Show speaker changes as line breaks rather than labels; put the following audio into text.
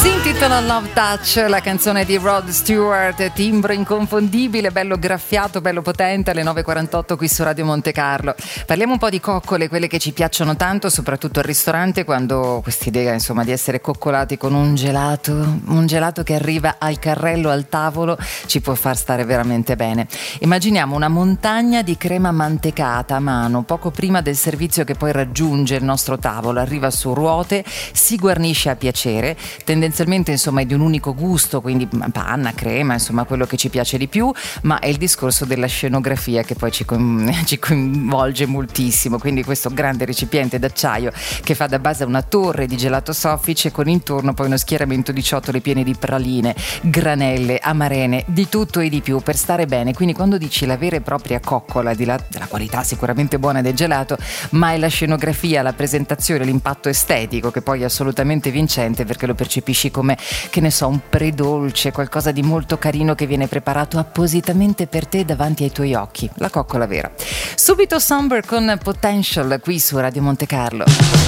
Si intitola Love Touch, la canzone di Rod Stewart, timbro inconfondibile, bello graffiato, bello potente, alle 9.48 qui su Radio Monte Carlo. Parliamo un po' di coccole, quelle che ci piacciono tanto, soprattutto al ristorante, quando quest'idea insomma di essere coccolati con un gelato che arriva al carrello, al tavolo, ci può far stare veramente bene. Immaginiamo una montagna di crema mantecata a mano, poco prima del servizio che poi raggiunge il nostro tavolo, arriva su ruote, si guarnisce a piacere, tendenzialmente insomma è di un unico gusto, quindi panna, crema, insomma quello che ci piace di più, ma è il discorso della scenografia che poi ci coinvolge moltissimo, quindi questo grande recipiente d'acciaio che fa da base a una torre di gelato soffice con intorno poi uno schieramento di ciotole piene di praline, granelle, amarene, di tutto e di più per stare bene. Quindi quando dici la vera e propria coccola, al di là della qualità sicuramente buona del gelato, ma è la scenografia, la presentazione, l'impatto estetico che poi è assolutamente vincente, perché lo percepisci come, che ne so, un predolce, qualcosa di molto carino che viene preparato appositamente per te davanti ai tuoi occhi, la coccola vera. Subito Somber con Potential qui su Radio Monte Carlo.